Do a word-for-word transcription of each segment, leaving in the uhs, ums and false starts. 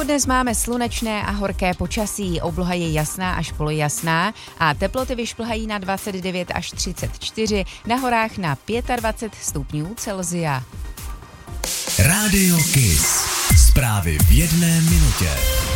dnes máme slunečné a horké počasí, obloha je jasná až polojasná a teploty vyšplhají na dvacet devět až třicet čtyři, na horách na dvacet pět stupňů Celsia. Rádio Kiss. Zprávy v jedné minutě.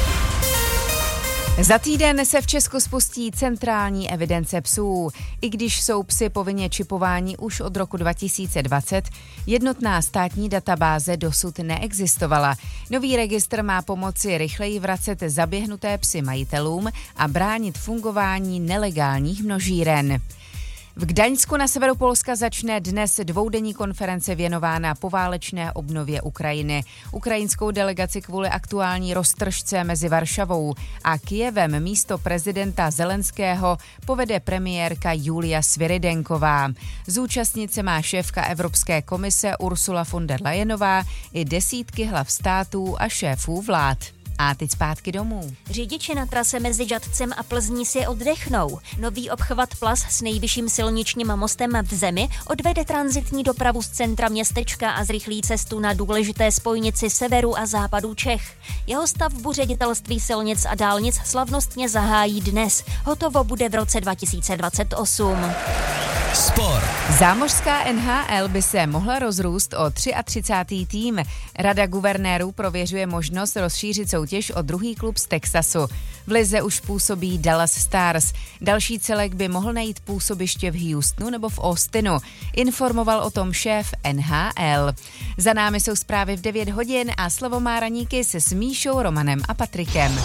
Za týden se v Česku spustí centrální evidence psů. I když jsou psy povinně čipováni už od roku dva tisíce dvacet, jednotná státní databáze dosud neexistovala. Nový registr má pomoci rychleji vracet zaběhnuté psy majitelům a bránit fungování nelegálních množíren. V Gdaňsku na severu Polska začne dnes dvoudenní konference věnována poválečné obnově Ukrajiny. Ukrajinskou delegaci kvůli aktuální roztržce mezi Varšavou a Kyjevem místo prezidenta Zelenského povede premiérka Julia Sviridenková. Zúčastnit se má šéfka Evropské komise Ursula von der Leyenová i desítky hlav států a šéfů vlád. A teď zpátky domů. Řidiči na trase mezi Žatcem a Plzní si oddechnou. Nový obchvat Plaz s nejvyšším silničním mostem v zemi odvede tranzitní dopravu z centra městečka a zrychlí cestu na důležité spojnici severu a západu Čech. Jeho stavbu ředitelství silnic a dálnic slavnostně zahájí dnes. Hotovo bude v roce dva tisíce dvacet osm. Sport. Zámořská N H L by se mohla rozrůst o třicátý třetí tým. Rada guvernérů prověřuje možnost rozšířit soutěž o druhý klub z Texasu. V lize už působí Dallas Stars. Další celek by mohl najít působiště v Houstonu nebo v Austinu. Informoval o tom šéf N H L. Za námi jsou zprávy v devět hodin a slovo má Raníky se s Míšou, Romanem a Patrikem.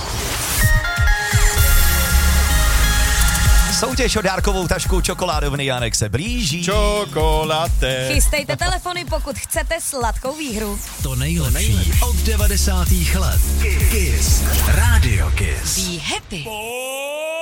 Soutěž o dárkovou tašku čokoládovny Jánek se blíží. Čokoláte. Chystejte telefony, pokud chcete sladkou výhru. To nejlepší od devadesátých let. Kiss. Rádio Kiss. Be happy.